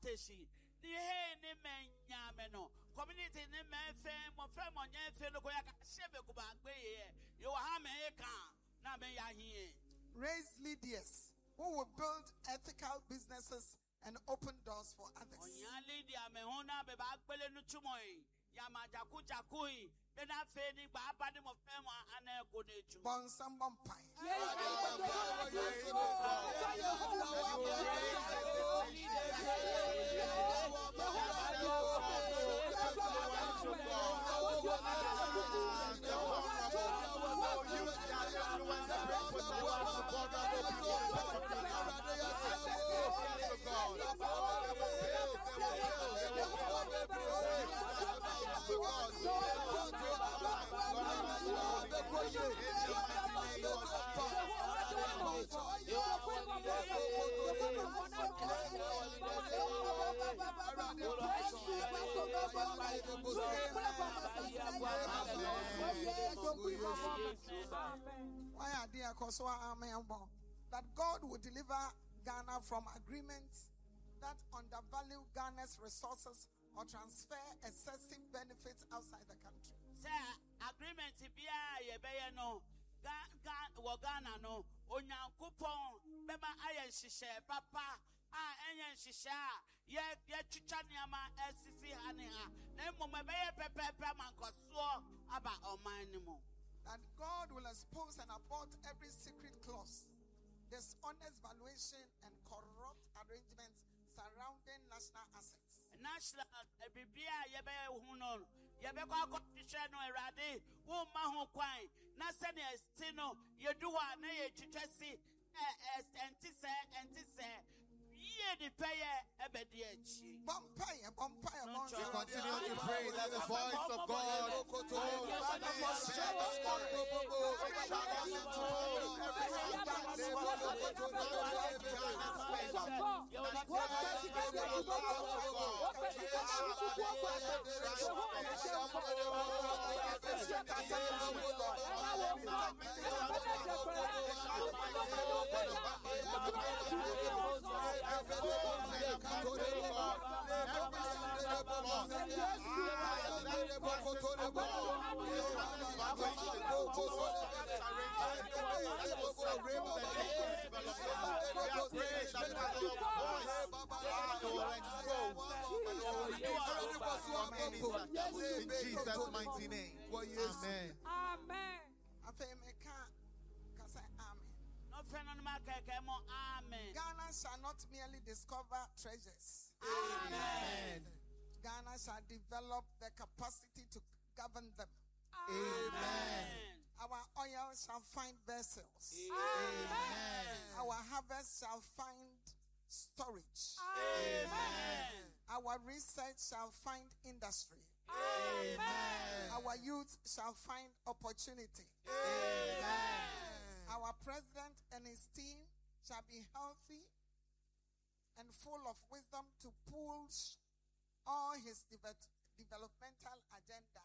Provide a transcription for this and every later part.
organization. Ni he ni menya me no. Community ni me fe mo nye fe no ko ya ka shebe ko ba gbe ye. Yo ha me ka na me ya hie. Raise leaders who will build ethical businesses and open doors for others. Onya leader me hona be ba gbele no tumoy. Ya ma jaku jakui. Bena fe ni ba ba ni mo fe mo ana ko na echu. Bon sambon pai. Why are they that God will deliver Ghana from agreements that undervalue Ghana's resources or transfer excessive benefits outside the country? Say agreement bia ye be no Ghana no onyankopon beba ayen hihye papa enyen hihye ye twitwa niama esisi hane ha na mmom be ye pepepe mankoso aba oman ni mo. That God will expose and abort every secret clause, dishonest valuation, and corrupt arrangements surrounding national assets. National bibia ye be hu no ye be kwa hwehwe no erade wo ma ho kwan na se ne esti no ye duwa na ye twitwasi enti ye the paye ebedi echi. We continue to pray that the voice of God in Jesus' mighty name. Amen. Amen. Amen. Ghana shall not merely discover treasures. Amen. Ghana shall develop the capacity to govern them. Amen. Our oil shall find vessels. Amen. Our harvest shall find storage. Amen. Our research shall find industry. Amen. Our youth shall find opportunity. Amen. Our president and his team shall be healthy and full of wisdom to push all his developmental agenda.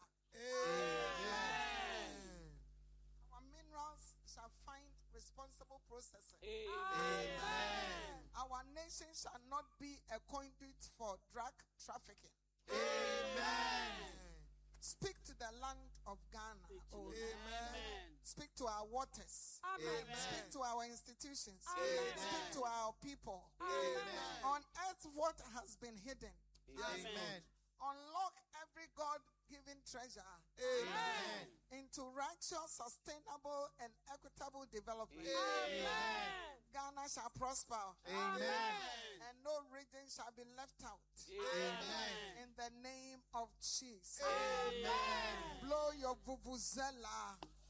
Amen. Our minerals shall find responsible processing. Amen. Our nation shall not be a conduit for drug trafficking. Amen. Speak to the land of Ghana. Amen. Speak to our waters. Amen. Speak to our institutions. Amen. Speak to our people. Amen. Unearth what has been hidden. Amen. Unlock every God-given treasure. Amen. Into righteous, sustainable, and equitable development. Amen. Ghana shall prosper. Amen. And no region shall be left out. Amen. In the name of Jesus. Amen. Blow your vuvuzela.